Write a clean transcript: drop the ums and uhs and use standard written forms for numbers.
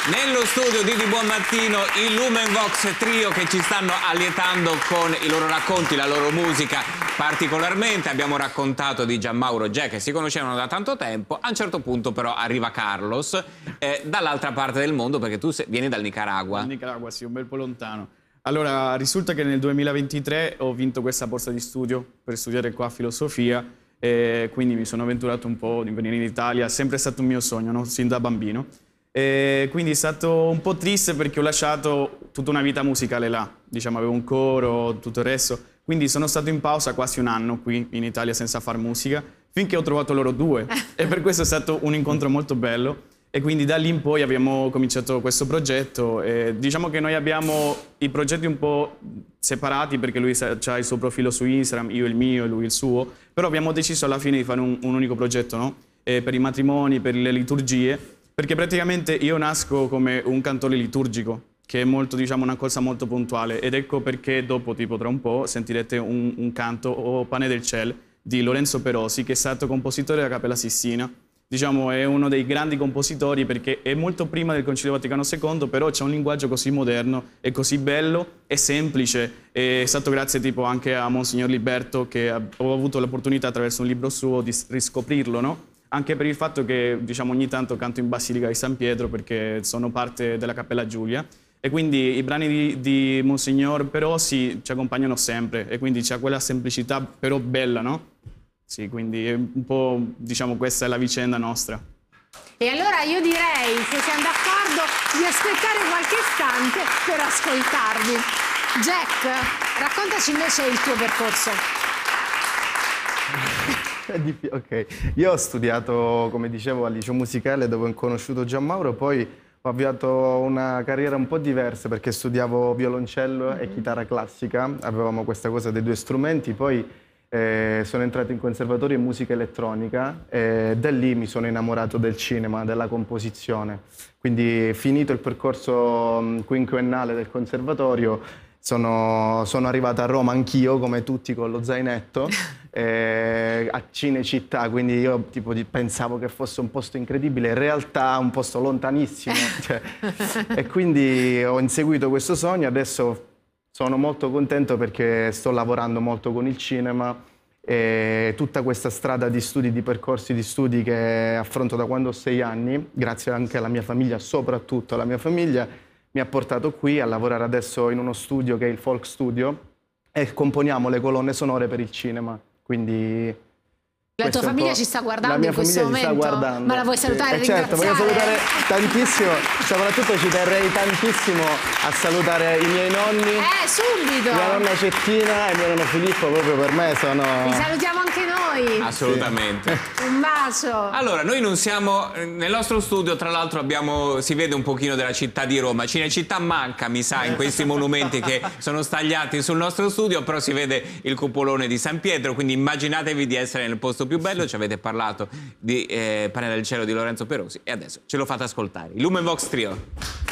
Nello studio di Buon Mattino il Lumen Vox Trio che ci stanno allietando con i loro racconti, la loro musica particolarmente. Abbiamo raccontato di Gianmauro e Jack che si conoscevano da tanto tempo. A un certo punto però arriva Carlos dall'altra parte del mondo, perché tu vieni dal Nicaragua. Dal Nicaragua, sì, un bel po' lontano. Allora, risulta che nel 2023 ho vinto questa borsa di studio per studiare qua filosofia e quindi mi sono avventurato un po' di venire in Italia. È sempre stato un mio sogno, no? Sin da bambino. E quindi è stato un po' triste perché ho lasciato tutta una vita musicale là, diciamo, avevo un coro, tutto il resto, quindi sono stato in pausa quasi un anno qui in Italia senza far musica, finché ho trovato loro due e per questo è stato un incontro molto bello e quindi da lì in poi abbiamo cominciato questo progetto e diciamo che noi abbiamo i progetti un po' separati perché lui ha il suo profilo su Instagram, io il mio e lui il suo, però abbiamo deciso alla fine di fare un unico progetto, no? Per i matrimoni, per le liturgie. Perché praticamente io nasco come un cantore liturgico, che è molto, diciamo, una cosa molto puntuale. Ed ecco perché dopo, tipo tra un po', sentirete un canto, O Pane del Ciel, di Lorenzo Perosi, che è stato compositore della Cappella Sistina. Diciamo, è uno dei grandi compositori perché è molto prima del Concilio Vaticano II, però c'è un linguaggio così moderno e così bello e semplice. È stato grazie tipo anche a Monsignor Liberto, che ho avuto l'opportunità attraverso un libro suo di riscoprirlo, no? Anche per il fatto che, diciamo, ogni tanto canto in Basilica di San Pietro perché sono parte della Cappella Giulia e quindi i brani di Monsignor Perosi ci accompagnano sempre e quindi c'è quella semplicità però bella, no? Sì, quindi è un po', diciamo, questa è la vicenda nostra. E allora io direi, se siamo d'accordo, di aspettare qualche istante per ascoltarvi. Jack, raccontaci invece il tuo percorso. Ok, io ho studiato, come dicevo, al liceo musicale dove ho conosciuto Gianmauro, poi ho avviato una carriera un po' diversa perché studiavo violoncello e chitarra classica, avevamo questa cosa dei due strumenti, poi sono entrato in conservatorio in musica elettronica e da lì mi sono innamorato del cinema, della composizione. Quindi finito il percorso quinquennale del conservatorio sono arrivato a Roma anch'io, come tutti, con lo zainetto, a Cinecittà, quindi io tipo pensavo che fosse un posto incredibile, in realtà un posto lontanissimo. Cioè, e quindi ho inseguito questo sogno, adesso sono molto contento perché sto lavorando molto con il cinema e tutta questa strada di studi, di percorsi di studi che affronto da quando ho 6 anni, grazie anche alla mia famiglia, soprattutto alla mia famiglia, mi ha portato qui a lavorare adesso in uno studio che è il Folk Studio e componiamo le colonne sonore per il cinema. Quindi la tua famiglia ci sta guardando in questo momento? La mia famiglia ci sta guardando. Ma la vuoi salutare e certo, voglio salutare tantissimo, soprattutto ci terrei tantissimo a salutare i miei nonni. Subito! Mia nonna Cettina e mio nonno Filippo, proprio per me sono... Li salutiamo anche noi! Assolutamente. Sì. Un bacio! Allora, noi non siamo... Nel nostro studio, tra l'altro, si vede un pochino della città di Roma. Cinecittà manca, mi sa, in questi monumenti che sono stagliati sul nostro studio, però si vede il cupolone di San Pietro, quindi immaginatevi di essere nel posto più bello. Ci avete parlato di Pane del Cielo di Lorenzo Perosi e adesso ce lo fate ascoltare. Il Lumen Vox Trio.